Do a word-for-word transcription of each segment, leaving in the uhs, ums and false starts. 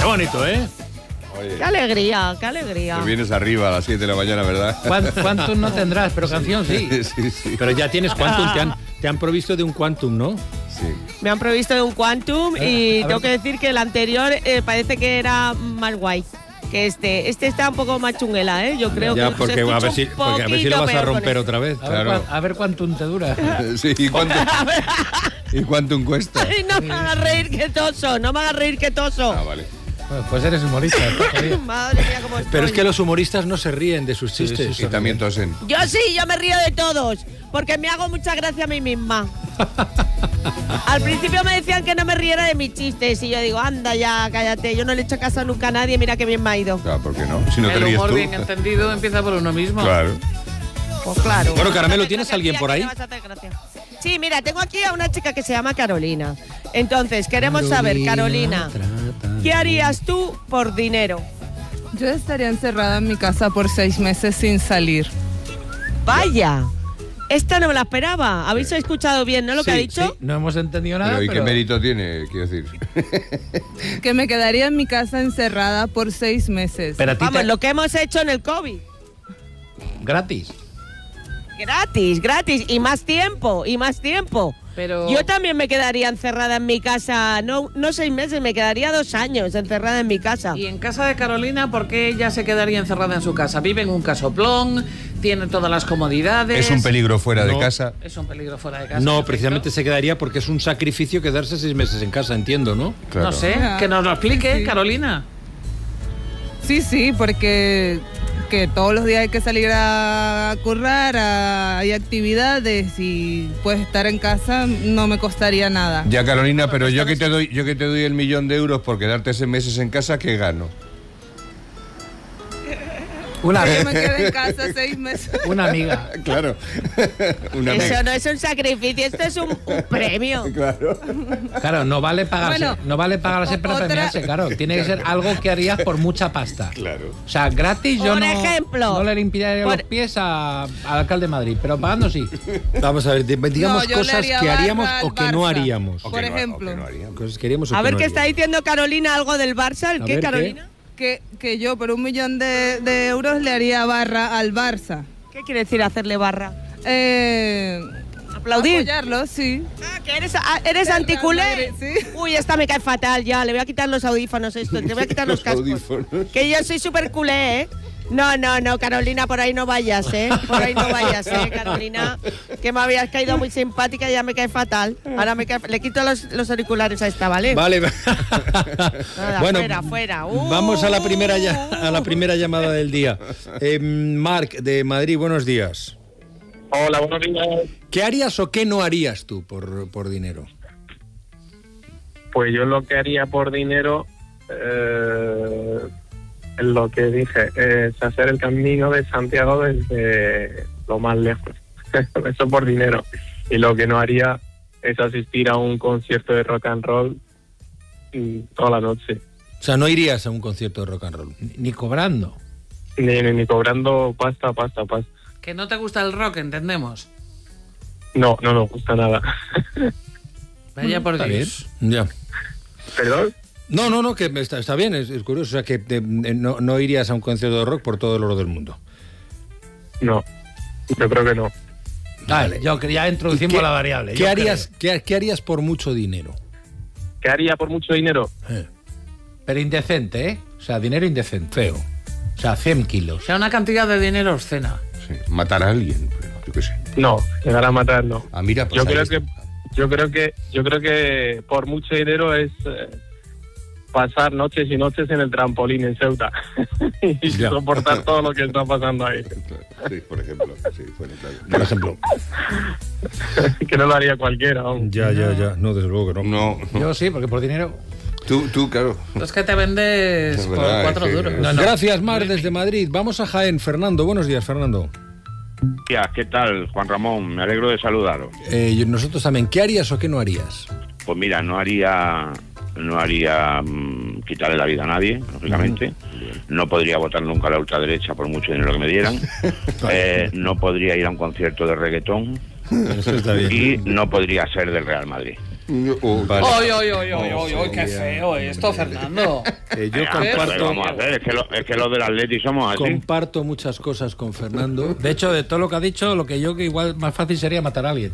Qué bonito, ¿eh? Oye, qué alegría, qué alegría. Te vienes arriba a las siete de la mañana, ¿verdad? Quantum no tendrás, pero canción sí. Sí, sí. Pero ya tienes Quantum, te han, te han provisto de un Quantum, ¿no? Sí. Me han provisto de un Quantum y a tengo ver. que decir que el anterior eh, parece que era más guay que este. Este está un poco más chunguela, ¿eh? Yo creo Ya, que porque se a escucha ver si, un porque a ver si lo poquito vas a peor con romper este. otra vez. A ver, Claro. cua- A ver Quantum te dura. Sí, ¿y cuánto, ¿y cuánto cuesta? Ay, no me hagas reír que toso, no me hagas reír que toso. Ah, vale. Bueno, pues eres humorista. está jodido. Madre mía, cómo estoy. Pero es que los humoristas no se ríen de sus Sí, chistes. sí, y también tosen. Yo sí, yo me río de todos, porque me hago mucha gracia a mí misma. Al principio me decían que no me riera de mis chistes y yo digo, anda ya, cállate, yo no le he hecho caso nunca a nadie, mira qué bien me ha ido. Claro, ¿por qué no? Si no te El ríes humor tú. bien entendido empieza por uno mismo. Claro. Pues claro. Bueno, Caramelo, ¿tienes Gracias, alguien tía, por que ahí? me vas a hacer gracia. Sí, mira, tengo aquí a una chica que se llama Carolina. Entonces, queremos saber, Carolina, ¿qué harías tú por dinero? Yo estaría encerrada en mi casa por seis meses sin salir. Vaya, esta no me la esperaba. ¿Habéis escuchado bien, no, lo Sí, que ha dicho? sí, no hemos entendido nada, Pero ¿y pero... qué mérito tiene, quiero decir? Que me quedaría en mi casa encerrada por seis meses. Pero a ti Vamos, te- lo que hemos hecho en el COVID. Gratis. Gratis, gratis. Y más tiempo, y más tiempo. Pero Yo también me quedaría encerrada en mi casa, no, no seis meses, me quedaría dos años encerrada en mi casa. Y en casa de Carolina, ¿por qué ella se quedaría encerrada en su casa? Vive en un casoplón, tiene todas las comodidades. Es un peligro fuera de No. casa. Es un peligro fuera de casa. No, perfecto. precisamente se quedaría porque es un sacrificio quedarse seis meses en casa, entiendo, ¿no? Claro. No sé, Ah, que nos lo explique, sí. Carolina. Sí, sí, porque que todos los días hay que salir a currar, a- hay actividades y puedes estar en casa, no me costaría nada. Ya, Carolina, pero yo que te doy, yo que te doy el millón de euros por quedarte seis meses en casa, ¿qué gano? Una, Que yo me quedé en casa seis meses. una amiga. Claro. Una Eso mega. no es un sacrificio, esto es un, un premio. Claro. Claro, no vale pagarse, Bueno, no vale pagarse para otra- premiarse, claro. Tiene que ser algo que harías por mucha pasta. Claro. O sea, gratis yo Por no, ejemplo, no le limpiaría por- los pies a- al alcalde de Madrid, pero pagando sí. Vamos a ver, di- digamos No, yo le cosas haría que haríamos barra o al que no Barça. haríamos. O Por que no- ejemplo. o que no haríamos. Cosas que haríamos o A que ver no qué está haríamos. diciendo Carolina, algo del Barça, ¿el A qué, ver, ¿qué? Carolina? Que, que yo por un millón de, de euros le haría barra al Barça. ¿Qué quiere decir hacerle barra? Eh, ¿Aplaudir? Apoyarlo, sí. Ah, que eres, ah, eres Del anticulé. Real Madrid, sí. Uy, esta me cae fatal ya, le voy a quitar los audífonos esto, le voy a quitar los, Los cascos. audífonos. Que yo soy súper culé, ¿eh? No, no, no, Carolina, por ahí no vayas, ¿eh? Por ahí no vayas, ¿eh, Carolina? Que me habías caído muy simpática y ya me cae fatal. Ahora me cae... Le quito los, los auriculares a esta, ¿vale? Vale. Nada, bueno, fuera, fuera. Uh, vamos a la primera ya- a la primera llamada del día. Eh, Marc de Madrid, buenos días. Hola, buenos días. ¿Qué harías o qué no harías tú por, por dinero? Pues yo lo que haría por dinero, eh, es lo que dije, es hacer el camino de Santiago desde lo más lejos. Eso por dinero. Y lo que no haría es asistir a un concierto de rock and roll mm, toda la noche. O sea, no irías a un concierto de rock and roll, ni, ni cobrando. Ni, ni, ni cobrando pasta, pasta, pasta. Que no te gusta el rock, entendemos. No, no nos gusta nada. Vaya por Está bien, Dios. ya. ¿Perdón? No, no, no, que está, está bien, es, es curioso. O sea, que te- eh, no, no irías a un concierto de rock por todo el oro del mundo. No, yo creo que no. Vale. Yo que ya introducimos ¿Qué- la variable. ¿Qué yo harías, creo. qué, qué harías por mucho dinero? ¿Qué haría por mucho dinero? Eh, Pero indecente, ¿eh? O sea, dinero indecente. Feo. O sea, cien kilos. O sea, una cantidad de dinero obscena. Sí, matar a alguien, pero yo qué sé. No, llegar a matar no. Ah, mira, pues Yo ahí creo está. que yo creo que yo creo que por mucho dinero es eh, pasar noches y noches en el trampolín en Ceuta y Ya. soportar todo lo que está pasando ahí. Sí, por ejemplo. Sí, bueno, claro. Por ejemplo. Que no lo haría cualquiera. aún. Ya, ya, ya. No, desde luego que no. No, no. Yo sí, porque por dinero. Tú, tú, claro. Es que te vendes Es por verdad, cuatro es que- duros. No, no. Gracias, Mar, desde Madrid. Vamos a Jaén. Fernando, buenos días, Fernando. ¿Qué tal, Juan Ramón? Me alegro de saludaros. Eh, y nosotros también. ¿Qué harías o qué no harías? Pues mira, no haría no haría mm, quitarle la vida a nadie, lógicamente. No podría votar nunca a la ultraderecha por mucho dinero que me dieran. Eh, no podría ir a un concierto de reggaetón Eso está bien. y no podría ser del Real Madrid. Uh, Vale. ¡Ay, ay, ay, ay, ay, ay! ¡Qué feo esto, Fernando! Eh, yo Venga, ¿qué comparto, vamos a hacer? Es que, lo- es que los del Atleti somos así. comparto muchas cosas con Fernando. De hecho, de todo lo que ha dicho, lo que yo que igual más fácil sería matar a alguien.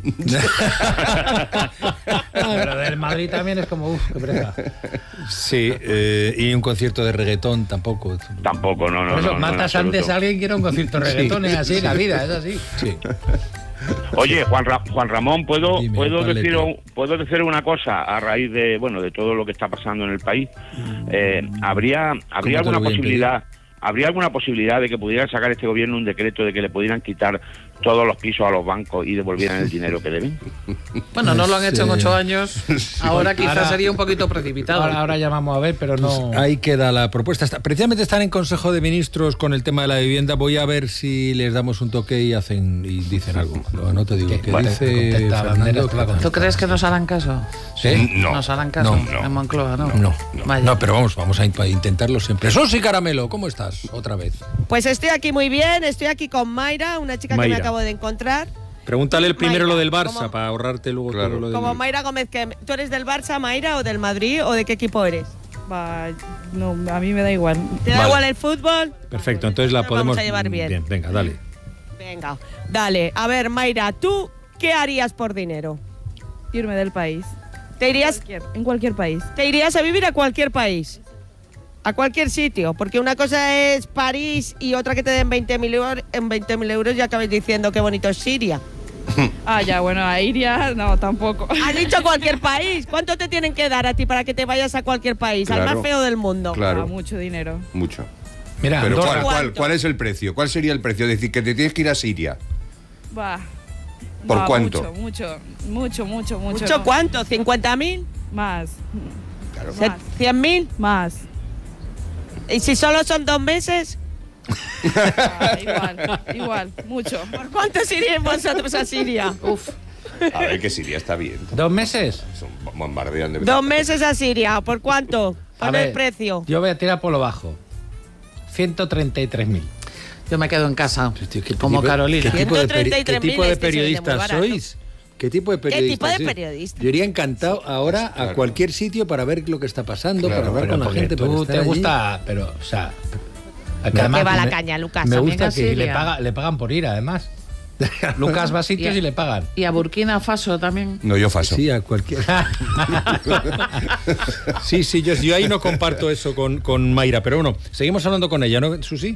Pero del Madrid también es como, uff, qué pereza. Sí, eh, y un concierto de reggaetón tampoco. Tampoco, no, no. Por eso, no, no, en matas absoluto. antes a alguien que ir a un concierto de reggaetón, es así, la vida, es así. Sí. Oye, Juan, Ra- Juan Ramón, ¿puedo, Dime, puedo, ¿cuál decir, letra? un- ¿puedo decir una cosa a raíz de bueno de todo lo que está pasando en el país? Eh, ¿Habría, habría ¿Cómo te lo alguna voy a posibilidad habría alguna posibilidad de que pudieran sacar este gobierno un decreto de que le pudieran quitar todos los pisos a los bancos y devolvieran el dinero que deben? Bueno, no lo han hecho en Sí. ocho años. Ahora quizás Ahora- sería un poquito precipitado. Ahora, ahora llamamos a ver, pero no... Ahí queda la propuesta. Está- precisamente están en Consejo de Ministros con el tema de la vivienda. Voy a ver si les damos un toque y hacen y dicen algo. No, no te digo ¿Qué? qué Vale, dice contesta, Fernando. Banderas, te va a que- contestar. ¿Tú crees que nos harán caso? ¿Sí? No. Nos harán caso No, en Moncloa, ¿no? No, Vaya. no, pero vamos, vamos a in- a intentarlo siempre. Sosi Caramelo, ¿cómo estás? Otra vez. Pues estoy aquí muy bien, estoy aquí con Mayra, una chica que Mayra. me acabo de encontrar. Pregúntale el primero Mayra, lo del Barça ¿cómo? para ahorrarte luego Claro. todo lo del... Como Mayra Gómez, que ¿tú eres del Barça, Mayra, o del Madrid, o de qué equipo eres? Va, no, a mí me da igual. ¿Te da Vale. igual el fútbol? Perfecto, entonces la Nos podemos... vamos a llevar bien. Bien, venga, dale. Venga, dale. A ver, Mayra, ¿tú qué harías por dinero? Irme del país. ¿Te irías, Cualquier- en cualquier país. te irías a vivir a cualquier país? A cualquier sitio, porque una cosa es París y otra que te den veinte mil euros, en veinte mil euros ya acabáis diciendo qué bonito es Siria. Ah, ya, bueno, a Iria, no, tampoco. Has dicho cualquier país. ¿Cuánto te tienen que dar a ti para que te vayas a cualquier país? Al Claro. más feo del mundo. Ah, Claro, mucho dinero. mucho. Mira, Pero Andorra, ¿cuál, cuál, ¿Cuánto? ¿cuál es el precio? ¿Cuál sería el precio? Es decir, que te tienes que ir a Siria. Va. ¿Por Va, cuánto? Mucho, mucho, mucho, mucho, mucho. ¿Mucho no. cuánto? ¿cincuenta mil? Más, Claro. Más. ¿cien mil? más. ¿Y si solo son dos meses? Ah, igual, igual, mucho. ¿Por cuánto iríais vosotros a Siria? Uf. A ver, que Siria está bien. ¿dos meses? Son bombardean de Dos meses a Siria. ¿Por cuánto? A ¿Cuál es ver, el precio? Yo voy a tirar por lo bajo. ciento treinta y tres mil. Yo me quedo en casa, Tío, ¿qué como tipo- Carolina. ¿Qué tipo de, peri- ciento treinta y tres qué tipo de mil, este es el de muy periodistas barato. sois? ¿Qué tipo de periodistas? tipo de sois? periodista? Yo iría encantado ahora a Claro. cualquier sitio para ver lo que está pasando, Claro, para hablar Pero con la porque gente. para tú estar te allí. gusta, pero, o sea... que ¿Qué además va la me- caña, Lucas? Me También gusta a que le, Siria. paga, le pagan por ir, además. Lucas va a sitios y le pagan. Y a Burkina Faso también. No, yo faso. Sí, a cualquier. sí, sí, yo, yo ahí no comparto eso con, con Mayra, pero bueno, seguimos hablando con ella, ¿no, Susi?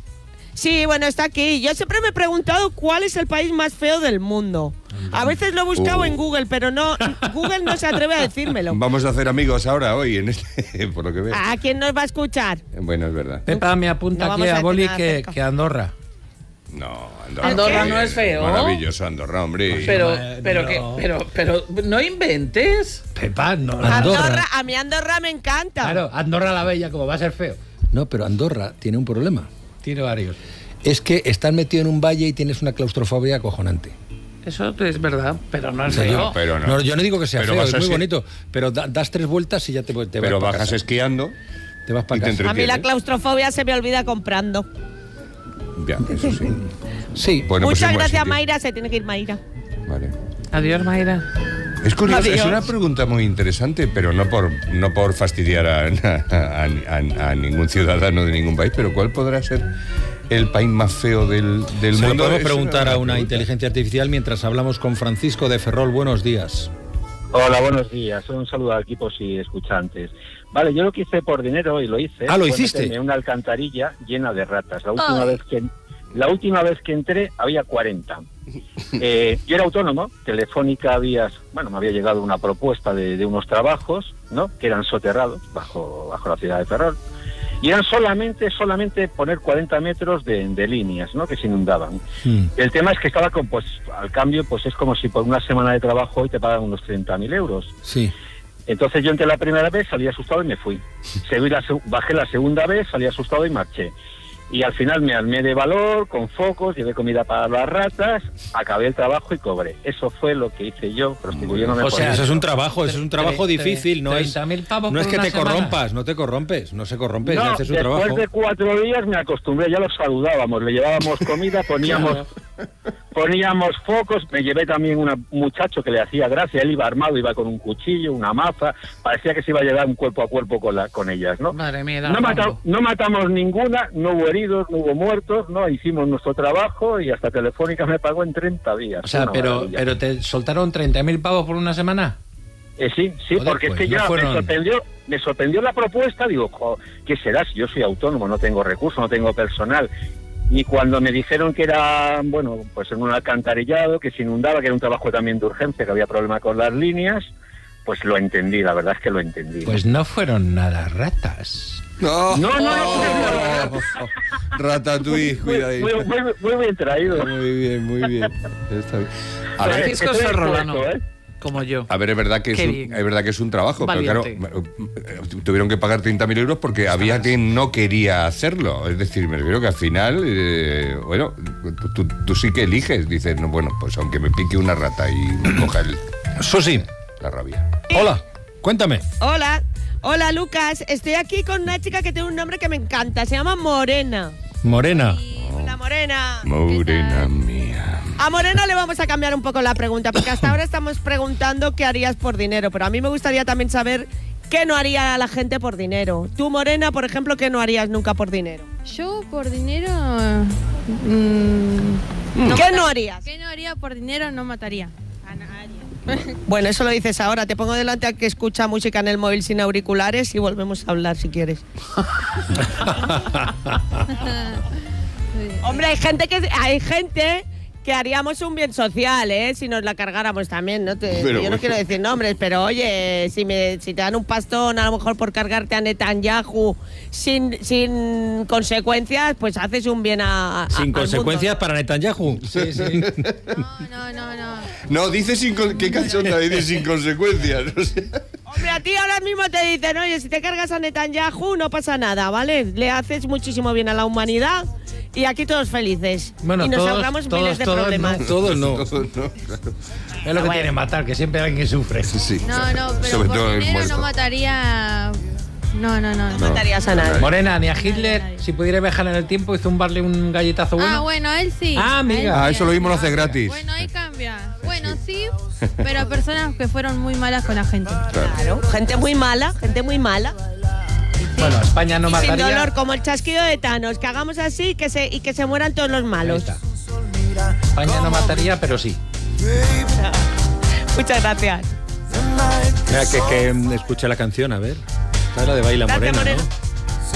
Sí, bueno, está aquí. Yo siempre me he preguntado cuál es el país más feo del mundo. A veces lo he buscado Uh. en Google, pero no, Google no se atreve a decírmelo. Vamos a hacer amigos ahora, hoy, en este, por lo que veo. ¿A quién nos va a escuchar? Bueno, es verdad. Pepa me apunta No aquí vamos a a decir Boli nada que, cerca. que Andorra. No, Andorra, Andorra está no bien. es feo. Maravilloso, Andorra, hombre. Pero, Bueno. pero, que, pero, pero, no inventes. Pepa, no. Andorra. Andorra, a mí Andorra me encanta. Claro, Andorra la Bella, como va a ser feo. No, pero Andorra tiene un problema. Tiene varios. Es que estás metido en un valle y tienes una claustrofobia acojonante. Eso es verdad, pero no es O sea, feo. yo, pero no. no, yo no digo que sea Pero feo, vas es a muy ser- bonito, pero da- das tres vueltas y ya te, te Pero vas para bajas casa. esquiando. Te vas y para te casa. entre- A mí la ¿Entretienes? claustrofobia se me olvida comprando. Ya, eso sí. Sí, Bueno, pues es Muchas buen gracias, sitio. Mayra. Se tiene que ir Mayra. Vale. Adiós, Mayra. Es curioso, es Adiós. una pregunta muy interesante, pero no por, no por fastidiar a, a- a- a ningún ciudadano de ningún país, pero ¿cuál podrá ser el país más feo del, del se lo mundo? podemos Es preguntar a una pregunta. inteligencia artificial mientras hablamos con Francisco de Ferrol. Buenos días. Hola, buenos días. Un saludo a equipos y escuchantes. Vale, yo lo que hice por dinero y lo hice. Ah, ¿lo fue hiciste? meterme en una alcantarilla llena de ratas. La última Ay. vez que la última vez que entré había cuarenta. Eh, yo era autónomo. Telefónica había, bueno, me había llegado una propuesta de, de unos trabajos, ¿no? Que eran soterrados bajo bajo la ciudad de Ferrol. Y eran solamente solamente poner cuarenta metros de, de líneas, ¿no? Que se inundaban. Hmm. El tema es que estaba con, pues, al cambio, pues es como si por una semana de trabajo hoy te pagan unos treinta mil euros. Sí. Entonces yo entré la primera vez, salí asustado y me fui. Seguí la seg- bajé la segunda vez, salí asustado y marché. Y al final me armé de valor, con focos, llevé comida para las ratas, acabé el trabajo y cobré. Eso fue lo que hice yo, prostituyéndome O por sea, dinero. eso es un trabajo, eso es un trabajo Tre- tre- difícil, no es, treinta mil pavos no es por que una te semana. corrompas, no te corrompes, no se corrompe, No, haces un después trabajo. de cuatro días me acostumbré, ya los saludábamos, le llevábamos comida, poníamos poníamos focos, me llevé también un muchacho que le hacía gracia, él iba armado, iba con un cuchillo, una maza, parecía que se iba a llevar un cuerpo a cuerpo con la, con ellas, ¿no? Madre mía, no, mata, no matamos ninguna, no hubo heridos, no hubo muertos, no, hicimos nuestro trabajo y hasta Telefónica me pagó en treinta días. O sea, pero, pero te soltaron treinta mil pavos por una semana. Eh, sí, sí, Joder, porque pues, es que no ya fueron... me sorprendió, me sorprendió la propuesta, digo, jo, ¿qué será si yo soy autónomo, no tengo recursos, no tengo personal? Y cuando me dijeron que era, bueno, pues en un alcantarillado, que se inundaba, que era un trabajo también de urgencia, que había problema con las líneas, pues lo entendí, la verdad es que lo entendí. Pues no fueron nada ratas. No, no, no, no, no, no. Ratatouille, cuidadito. Muy, muy, muy, muy bien traído. Muy bien, muy bien. Está bien. A ver, Francisco estoy Ferrolano, dispuesto, ¿eh? Como yo. A ver, es verdad que es, un, es verdad que es un trabajo, Valiente. pero claro, tuvieron que pagar treinta mil euros porque había quien no quería hacerlo. Es decir, me refiero que al final, eh, bueno, tú, tú sí que eliges. Dices, no, bueno, pues aunque me pique una rata y me coja el... Susi. La rabia. Hola, cuéntame. Hola, hola Lucas, estoy aquí con una chica que tiene un nombre que me encanta, se llama Morena. Morena. Hola Morena. Morena mía. A Morena le vamos a cambiar un poco la pregunta, porque hasta ahora estamos preguntando qué harías por dinero, pero a mí me gustaría también saber qué no haría la gente por dinero. Tú, Morena, por ejemplo, ¿qué no harías nunca por dinero? Yo por dinero... Mmm, no ¿Qué no harías? ¿Qué no haría por dinero? No mataría a nadie. Bueno, eso lo dices ahora. Te pongo delante al que escucha música en el móvil sin auriculares y volvemos a hablar si quieres. Hombre, hay gente que hay gente que haríamos un bien social, ¿eh? Si nos la cargáramos también, ¿no? Te, yo no quiero decir nombres, pero oye, si me si te dan un pastón a lo mejor por cargarte a Netanyahu sin, sin consecuencias, pues haces un bien a, a Sin consecuencias mundo, ¿no? para Netanyahu. Sí, sí. No, no, no, no. No, dice sin... ¿Qué cachonda dice sin consecuencias? O sea... Hombre, a ti ahora mismo te dicen, oye, si te cargas a Netanyahu no pasa nada, ¿vale? Le haces muchísimo bien a la humanidad y aquí todos felices. Bueno, y nos todos, ahorramos todos, miles de todos problemas. No, todos no. Todos no, claro. Es lo que tiene matar, que siempre hay alguien que sufre. Sí, sí. No, no, pero Sobre por todo el dinero muerto. no mataría... No, no, no. No matarías a nadie. Morena, ni a Hitler, si pudiera viajar en el tiempo y zumbarle un galletazo bueno. Ah, bueno, a él sí. Ah, amiga. A Ah, él eso lo sí. mismo lo hace gratis. Bueno, ahí cambia. Bueno, sí, pero a personas que fueron muy malas con la gente. Claro, gente muy mala, gente muy mala. Bueno, España no Y mataría. sin dolor, como el chasquido de Thanos, que hagamos así y que se, y que se mueran todos los malos. Ahí está. España no mataría, pero sí. Muchas gracias. Mira, que, que escuche la canción, a ver. Esta es la de Baila Gracias, Morena, Morena. ¿no?